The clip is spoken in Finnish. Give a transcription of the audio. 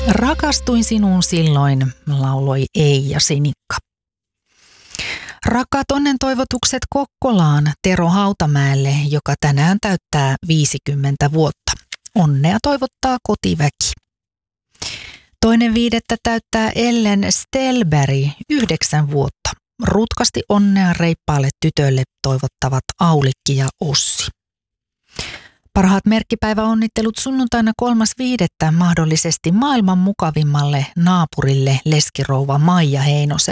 Rakastuin sinuun silloin, lauloi Eija Sinikka. Rakkaat onnentoivotukset Kokkolaan Tero Hautamäelle, joka tänään täyttää 50 vuotta. Onnea toivottaa kotiväki. 2.5. täyttää Ellen Stelberg 9 vuotta. Rutkasti onnea reippaalle tytölle toivottavat Aulikki ja Ossi. Parhaat merkkipäiväonnittelut sunnuntaina 3.5. mahdollisesti maailman mukavimmalle naapurille leskirouva Maija Heinoselle.